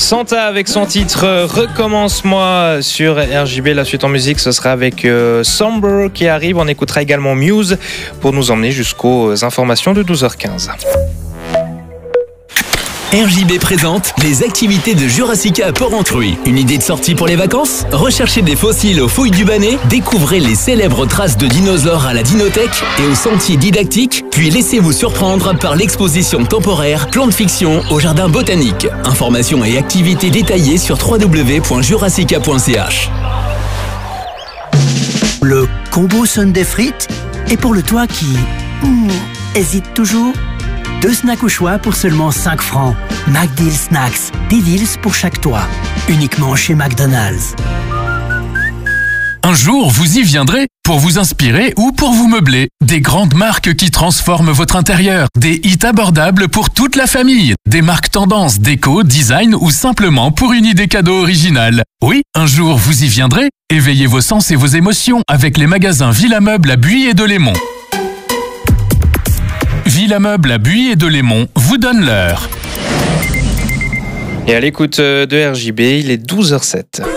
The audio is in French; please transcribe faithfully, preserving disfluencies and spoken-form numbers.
Santa avec son titre euh, Recommence-moi sur R J B. La suite en musique, ce sera avec euh, Somber qui arrive. On écoutera également Muse pour nous emmener jusqu'aux informations de douze heures quinze. R J B présente les activités de Jurassica à Port-Entruy. Une idée de sortie pour les vacances ? Recherchez des fossiles aux fouilles du Bannet, découvrez les célèbres traces de dinosaures à la Dinothèque et au sentier didactique, puis laissez-vous surprendre par l'exposition temporaire Plan de fiction au Jardin botanique. Informations et activités détaillées sur w w w point jurassica point c h. Le combo Sunday frites est pour le toi qui hmm, hésite toujours. Deux snacks au choix pour seulement cinq francs. McDeal Snacks, des deals pour chaque toit. Uniquement chez McDonald's. Un jour, vous y viendrez pour vous inspirer ou pour vous meubler. Des grandes marques qui transforment votre intérieur. Des hits abordables pour toute la famille. Des marques tendance, déco, design ou simplement pour une idée cadeau originale. Oui, un jour, vous y viendrez. Éveillez vos sens et vos émotions avec les magasins Villa Meuble à Buis et Delémont. Villa Meuble à Buis et Delémont vous donne l'heure. Et à l'écoute de R J B, il est douze heures zéro sept.